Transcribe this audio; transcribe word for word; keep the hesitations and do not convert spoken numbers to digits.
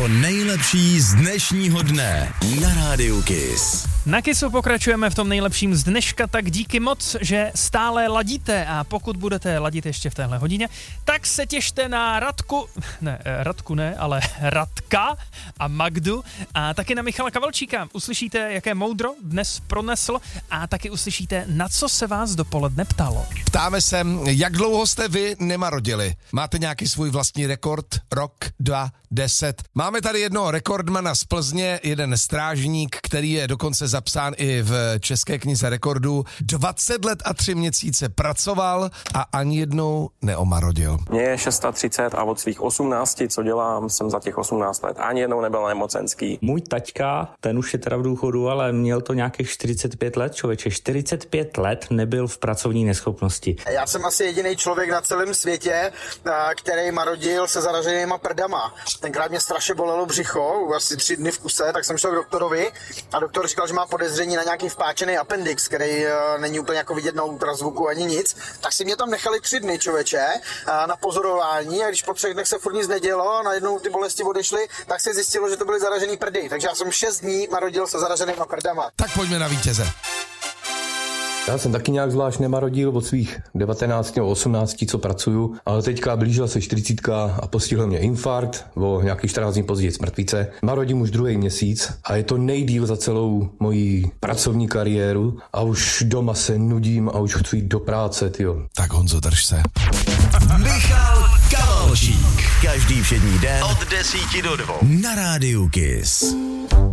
nejlepší z dnešního dne na Rádiu Kiss. Na Kissu pokračujeme v tom nejlepším z dneška, tak díky moc, že stále ladíte a pokud budete ladit ještě v téhle hodině, tak se těšte na Radku, ne, Radku ne, ale Radka a Magdu a taky na Michala Kavalčíka. Uslyšíte, jaké moudro dnes pronesl a taky uslyšíte, na co se vás dopoledne ptalo. Ptáme se, jak dlouho jste vy nemarodili? Máte nějaký svůj vlastní rekord? Rok, dva, deset? Máme tady jednoho rekordmana z Plzně, jeden strážník, který je dokonce zapsán i v České knize rekordů. dvacet let a tři měsíce pracoval a ani jednou neomarodil. Mně je třicet šest a od svých osmnácti, co dělám, jsem za těch osmnáct let ani jednou nebyl nemocenský. Můj taťka, ten už je teda v důchodu, ale měl to nějakých čtyřicet pět let, člověče. čtyřicet pět let nebyl v pracovní neschopnosti. Já jsem asi jediný člověk na celém světě, který marodil se zaraženýma prdama. Tenkrát mě strašně bolelo břicho, asi tři dny v kuse, tak jsem šel k doktorovi a doktor říkal, že má podezření na nějaký vpáčený appendix, který uh, není úplně jako vidět na ultrazvuku ani nic. Tak si mě tam nechali tři dny, člověče, uh, na pozorování a když po třech dnech se furt nic nedělo a najednou ty bolesti odešly, tak se zjistilo, že to byly zaražený prdy. Takže já jsem šest dní marodil se zaraženýma prdama. Tak pojďme na vítěze. Já jsem taky nějak zvlášť nemarodil od svých devatenácti nebo osmnácti, co pracuju, ale teďka blížila se čtyřicítka a postihl mě infarkt, o nějakých čtrnáct dní později mrtvice. Marodím už druhý měsíc a je to nejdýl za celou moji pracovní kariéru a už doma se nudím a už chci jít do práce, tyjo. Tak Honzo, drž se. Michal Kavalčík. Každý všední den od desíti do dvou na Rádiu Kiss.